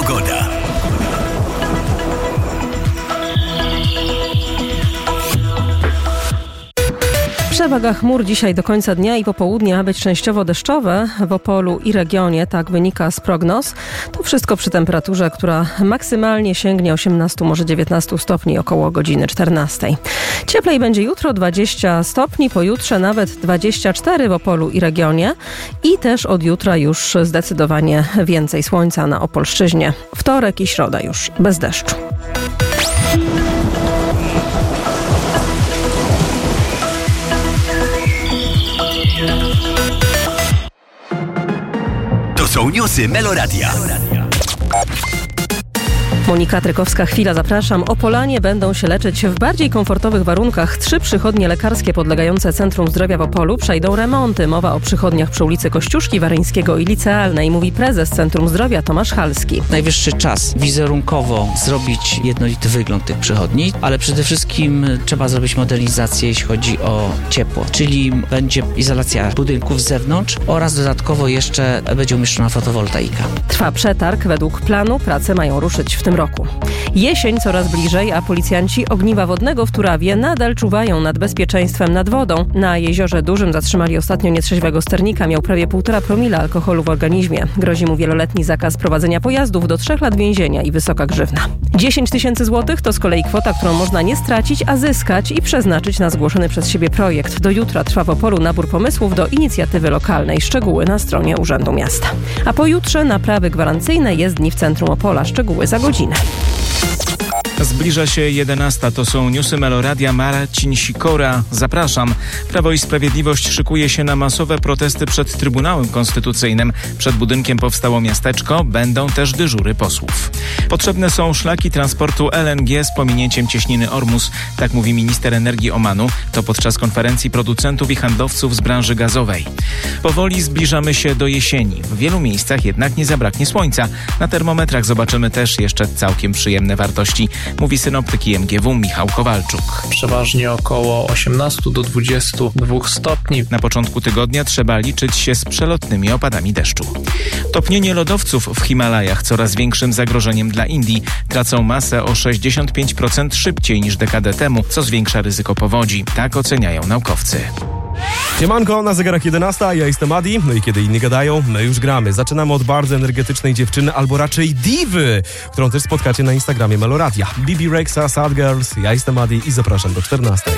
Pogoda. Przewaga chmur dzisiaj do końca dnia i popołudnia być częściowo deszczowe w Opolu i regionie, tak wynika z prognoz. To wszystko przy temperaturze, która maksymalnie sięgnie 18, może 19 stopni około godziny 14. Cieplej będzie jutro 20 stopni, pojutrze nawet 24 w Opolu i regionie i też od jutra już zdecydowanie więcej słońca na Opolszczyźnie. Wtorek i środa już bez deszczu. To są newsy Meloradia. Monika Trykowska-Chwila, zapraszam. Opolanie będą się leczyć w bardziej komfortowych warunkach. 3 przychodnie lekarskie podlegające Centrum Zdrowia w Opolu przejdą remonty. Mowa o przychodniach przy ulicy Kościuszki, Waryńskiego i Licealnej, mówi prezes Centrum Zdrowia Tomasz Halski. Najwyższy czas wizerunkowo zrobić jednolity wygląd tych przychodni, ale przede wszystkim trzeba zrobić modernizację, jeśli chodzi o ciepło, czyli będzie izolacja budynków z zewnątrz oraz dodatkowo jeszcze będzie umieszczona fotowoltaika. Trwa przetarg. Według planu prace mają ruszyć w tym roku. Jesień coraz bliżej, a policjanci ogniwa wodnego w Turawie nadal czuwają nad bezpieczeństwem nad wodą. Na Jeziorze Dużym zatrzymali ostatnio nietrzeźwego sternika. Miał prawie 1,5 promila alkoholu w organizmie. Grozi mu wieloletni zakaz prowadzenia pojazdów, do 3 lat więzienia i wysoka grzywna. 10 000 złotych to z kolei kwota, którą można nie stracić, a zyskać i przeznaczyć na zgłoszony przez siebie projekt. Do jutra trwa w Opolu nabór pomysłów do inicjatywy lokalnej. Szczegóły na stronie Urzędu Miasta. A pojutrze naprawy gwarancyjne, jezdni w centrum Opola. Szczegóły za godzinę. Zbliża się 11. To są newsy Meloradia. Marcin Sikora. Zapraszam. Prawo i Sprawiedliwość szykuje się na masowe protesty przed Trybunałem Konstytucyjnym. Przed budynkiem powstało miasteczko. Będą też dyżury posłów. Potrzebne są szlaki transportu LNG z pominięciem cieśniny Ormus. Tak mówi minister energii Omanu. To podczas konferencji producentów i handlowców z branży gazowej. Powoli zbliżamy się do jesieni. W wielu miejscach jednak nie zabraknie słońca. Na termometrach zobaczymy też jeszcze całkiem przyjemne wartości. Mówi synoptyk IMGW Michał Kowalczuk. Przeważnie około 18 do 22 stopni. Na początku tygodnia trzeba liczyć się z przelotnymi opadami deszczu. Topnienie lodowców w Himalajach coraz większym zagrożeniem dla Indii. Tracą masę o 65% szybciej niż dekadę temu, co zwiększa ryzyko powodzi. Tak oceniają naukowcy. Siemanko, na zegarach 11, ja jestem Adi, no i kiedy inni gadają, my już gramy. Zaczynamy od bardzo energetycznej dziewczyny, albo raczej diwy, którą też spotkacie na Instagramie Meloradia. Bibi Rexha, Sad Girls, ja jestem Adi i zapraszam do 14.